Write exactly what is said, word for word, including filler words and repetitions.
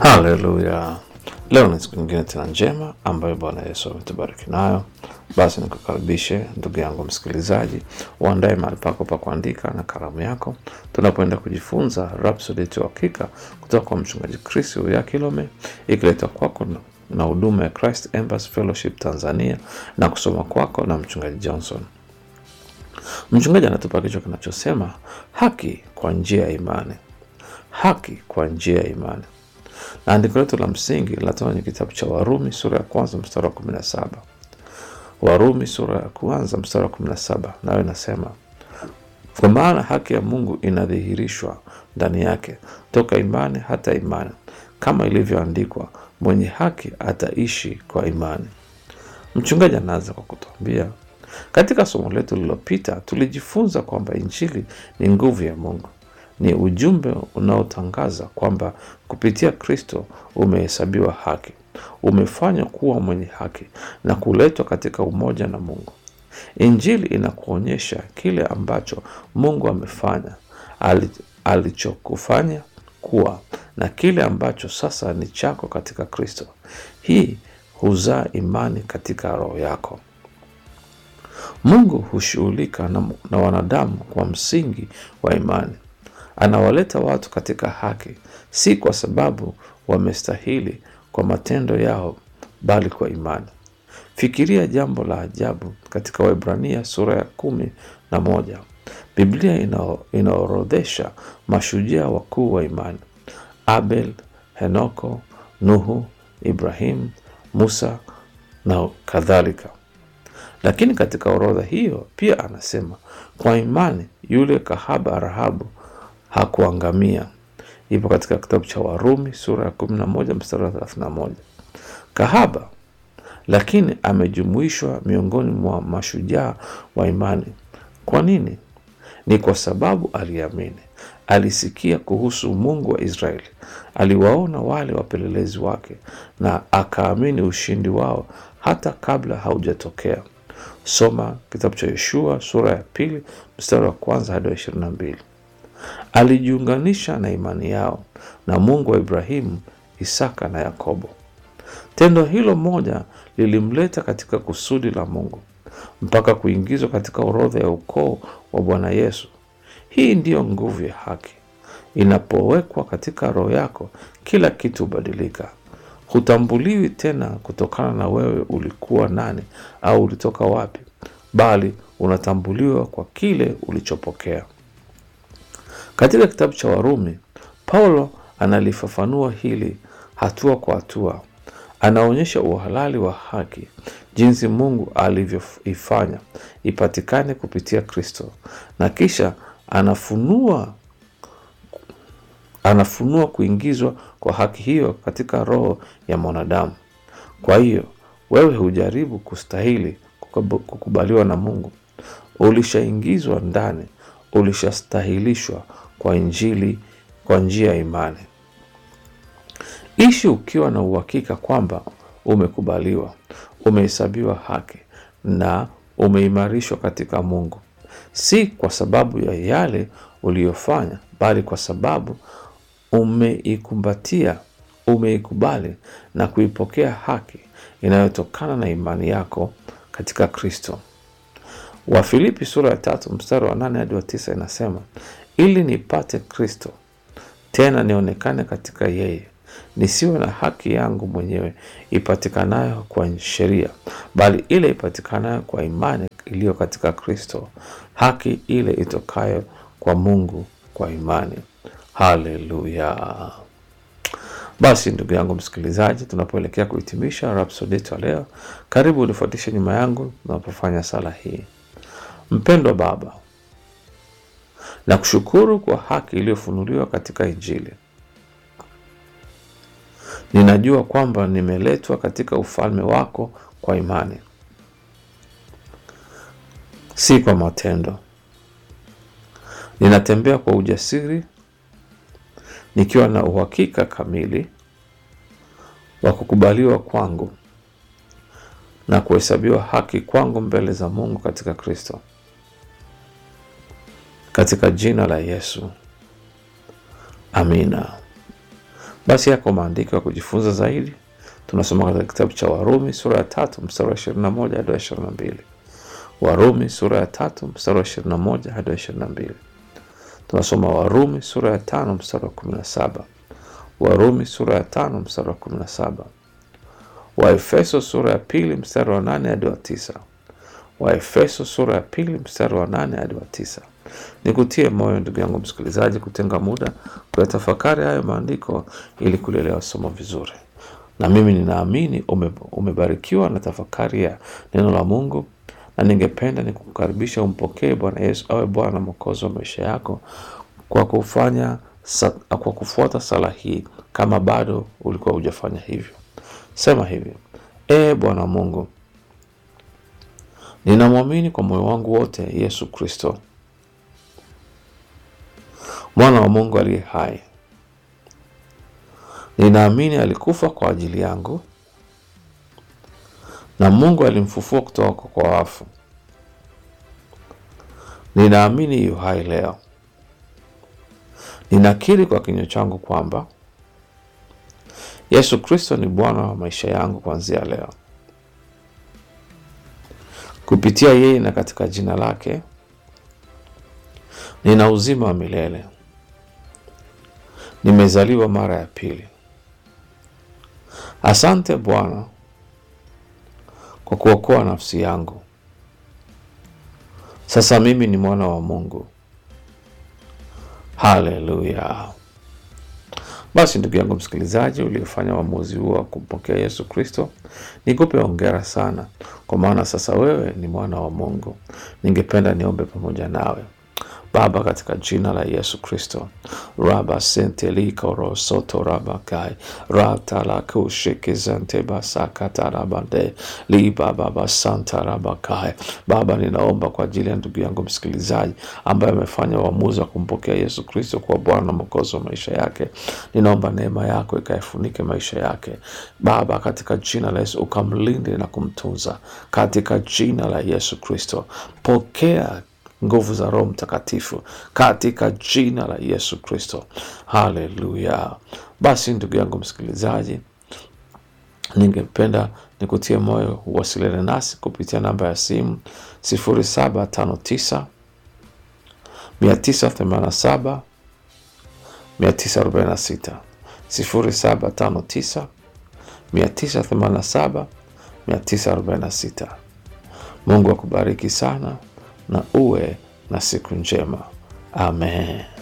Haleluya. Leo ni siku nyingine tena njema ambayo Bwana Yesu ametubariki nayo. Basi nikukaribishe ndugu yangu msikilizaji, uandae mahali pako pa kuandika na kalamu yako. Tunapoenda kujifunza Rhapsody ya Uhakika kutoka kwa mchungaji Chris Uyakilome, ikiletwa kwako na huduma ya Christ Embassy Fellowship Tanzania na kusoma kwako na mchungaji Johnson. Mchungaji anatupa kichwa kinachosema haki kwa njia ya imani. Haki kwa njia ya imani. Na andiko letu la msingi linatoka kwenye kitabu cha Warumi sura ya kwanza mstari wa kumi na saba. Warumi sura ya kwanza mstari wa kumi na saba, nayo inasema, kwa maana haki ya Mungu inadhihirishwa ndani yake toka imani hata imani, kama ilivyoandikwa, mwenye haki ataishi kwa imani. Mchungaji anaanza kwa kutuambia, katika somo letu lililopita tulijifunza kwamba injili ni nguvu ya Mungu. Ni ujumbe unaotangaza kwamba kupitia Kristo umehesabiwa haki, umefanywa kuwa mwenye haki na kuletwa katika umoja na Mungu. Injili inakuonyesha kile ambacho Mungu amefanya, alichokufanya kuwa, na kile ambacho sasa ni chako katika Kristo. Hii huzaa imani katika roho yako. Mungu hushughulika na, na wanadamu kwa msingi wa imani. Anawaleta watu katika haki, si kwa sababu wamestahili kwa matendo yao, bali kwa imani. Fikiria jambo la ajabu katika Waebrania sura ya kumi na moja. Biblia inaorodhesha mashujaa wakuu wa imani: Abel, Henoko, Nuhu, Ibrahim, Musa na kadhalika. Lakini katika orodha hiyo pia anasema, kwa imani yule kahaba Rahabu hakuangamia. Ipo katika kitabu cha Warumi sura ya kumi na moja mstari wa thelathini na moja. Kahaba, lakini amejumuishwa miongoni mwa mashujaa wa imani. Kwa nini? Ni kwa sababu aliamini. Alisikia kuhusu Mungu wa Israeli, aliwaona wale wapelelezi wake, na akaamini ushindi wao hata kabla haujatokea. Soma kitabu cha Yoshua sura ya pili mstari wa kwanza hadi wa ishirini na mbili. Alijiunganisha na imani yao na Mungu wa Ibrahimu, Isaka na Yakobo. Tendo hilo moja lilimleta katika kusudi la Mungu mpaka kuingizwa katika orodha ya ukoo wa Bwana Yesu. Hii ndiyo nguvu ya haki. Inapowekwa katika roho yako, kila kitu hubadilika. Hutambuliwi tena kutokana na wewe ulikuwa nani au ulitoka wapi, bali unatambuliwa kwa kile ulichopokea. Katika kitabu cha Warumi, Paulo analifafanua hili hatua kwa hatua. Anaonyesha uhalali wa haki, jinsi Mungu alivyoifanya ipatikane kupitia Kristo, na kisha anafunua anafunua kuingizwa kwa haki hiyo katika roho ya mwanadamu. Kwa hiyo, wewe hujaribu kustahili kukubaliwa na Mungu. Ulishaingizwa ndani, ulishastahilishwa kwa injili kwa njia ya imani. Ishi ukiwa na uhakika kwamba umekubaliwa, umehesabiwa haki na umeimarishwa katika Mungu. Si kwa sababu ya yale uliyofanya, bali kwa sababu umeikumbatia, umeikubali na kuipokea haki inayotokana na imani yako katika Kristo. Wafilipi sura ya tatu mstari wa nane hadi wa tisa inasema, ili nipate Kristo, tena nionekane katika yeye, nisiwe na haki yangu mwenyewe ipatikanayo kwa sheria, bali ile ipatikanayo kwa imani iliyo katika Kristo, haki ile itokayo kwa Mungu kwa imani. Haleluya. Basi ndugu yangu msikilizaji, tunapoelekea kuhitimisha Rhapsody yetu leo, karibu unifuatishe nyuma yangu tunapofanya sala hii. Mpendwa Baba, na kushukuru kwa haki iliyofunuliwa katika Injili. Ninajua kwamba nimeletwa katika ufalme wako kwa imani, si kwa matendo. Ninatembea kwa ujasiri, nikiwa na uhakika kamili wa kukubaliwa kwangu na kuhesabiwa haki kwangu mbele za Mungu katika Kristo. Katika jina la Yesu. Amina. Basi yako maandiko ya kujifunza zaidi, tunasoma katika kitabu cha Warumi sura ya tatu mstari wa ishirini na moja hadi ishirini na mbili. Warumi sura ya tatu mstari wa ishirini na moja hadi ishirini na mbili. Tunasoma Warumi sura ya tano mstari wa kumi na saba. Warumi sura ya tano mstari wa kumi na saba. Waefeso sura ya pili mstari wa nane hadi wa tisa. Waefeso sura ya pili mstari wa nane hadi wa tisa. Nikutie moyo ndugu yangu msikilizaji, kutenga muda kuyatafakari hayo maandiko ili kulielewa somo vizuri. Na mimi ninaamini ume, umebarikiwa na tafakari ya neno la Mungu, na ningependa nikukaribisha umpokee Bwana Yesu awe Bwana na Mwokozi wa maisha yako kwa kufanya kwa kufuata sala hii kama bado ulikuwa hujafanya hivyo. Sema hivi: E Bwana Mungu, ninamwamini kwa moyo wangu wote Yesu Kristo, Mwana wa Mungu aliye hai. Ninaamini alikufa kwa ajili yangu na Mungu alimfufua kutoka kwa wafu. Ninaamini yu hai leo. Ninakiri kwa kinywa changu kwamba Yesu Kristo ni Bwana wa maisha yangu kuanzia leo. Kupitia yeye na katika jina lake nina uzima wa milele. Nimezaliwa mara ya pili. Asante Bwana kwa kuokoa nafsi yangu. Sasa mimi ni mwana wa Mungu. Haleluya. Basi ndugu yangu msikilizaji, uliofanya uamuzi huo wa kumpokea Yesu Kristo, nikupe hongera sana, kwa maana sasa wewe ni mwana wa Mungu. Ningependa niombe pamoja nawe. Baba, katika jina la Yesu Kristo, Raba senteli koro soto raba kai rata la kushike zante basaka tarabande li baba basanta raba kai. Baba, ninaomba kwa ajili ya ndugu yangu msikilizaji ambaye amefanya uamuzi wa kumpokea Yesu Kristo kwa Bwana na Mwokozi wa maisha yake. Ninaomba neema yako ikaifunike maisha yake. Baba, katika jina la Yesu ukamlinde na kumtunza. Katika jina la Yesu Kristo, pokea nguvu za Roho Mtakatifu katika jina la Yesu Kristo. Haleluya. Basi ndugu yangu msikilizaji, ningependa nikutie moyo uwasiliane nasi kupitia namba ya simu sifuri saba tano tisa mia tisa themanini na saba mia tisa arobaini na sita, sifuri saba tano tisa mia tisa themanini na saba mia tisa arobaini na sita. Mungu akubariki sana na uwe na siku njema. Amen.